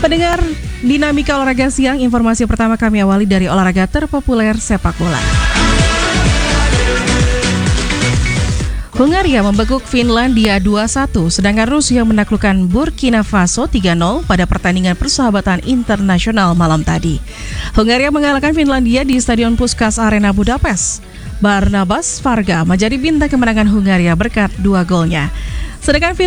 Pendengar Dinamika Olahraga Siang, informasi pertama kami awali dari olahraga terpopuler sepak bola. Hungaria membekuk Finlandia 2-1, sedangkan Rusia menaklukkan Burkina Faso 3-0 pada pertandingan persahabatan internasional malam tadi. Hungaria mengalahkan Finlandia di Stadion Puskás Arena Budapest. Barnabas Varga menjadi bintang kemenangan Hungaria berkat 2 golnya. Sedangkan